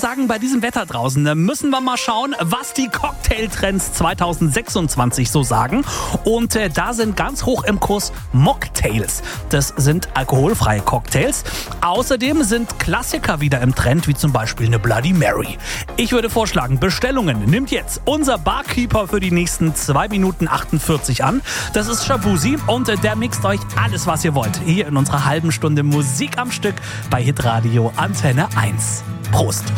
sagen, bei diesem Wetter draußen müssen wir mal schauen, was die Cocktailtrends 2026 so sagen. Und da sind ganz hoch im Kurs Mocktails. Das sind alkoholfreie Cocktails. Außerdem sind Klassiker wieder im Trend, wie zum Beispiel eine Bloody Mary. Ich würde vorschlagen, Bestellungen nimmt jetzt unser Barkeeper für die nächsten 2 Minuten 48 an. Das ist Shabuzi und der mixt euch alles, was ihr wollt. Hier in unserer halben Stunde Musik am Stück bei Hitradio Antenne 1. Prost!